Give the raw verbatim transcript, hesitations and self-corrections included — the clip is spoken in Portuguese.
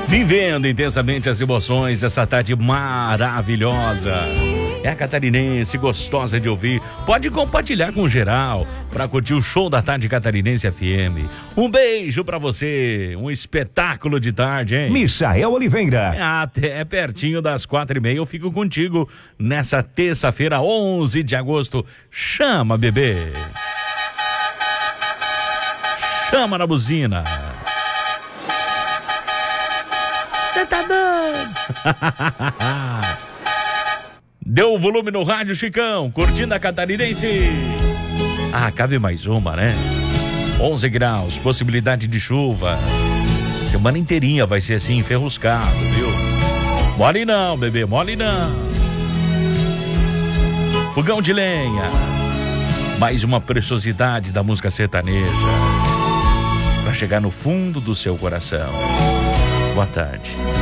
Vivendo intensamente as emoções dessa tarde maravilhosa. É a catarinense, gostosa de ouvir. Pode compartilhar com geral para curtir o show da tarde Catarinense F M. Um beijo para você. Um espetáculo de tarde, hein? Michael Oliveira. Até pertinho das quatro e meia eu fico contigo nessa terça-feira, onze de agosto. Chama, bebê. Chama na buzina. Você tá doido? Deu o volume no rádio, Chicão. Curtindo a Catarinense. Ah, cabe mais uma, né? onze graus, possibilidade de chuva. Semana inteirinha vai ser assim, enferruscado, viu? Mole não, bebê, mole não. Fogão de lenha. Mais uma preciosidade da música sertaneja. Pra chegar no fundo do seu coração. Boa tarde.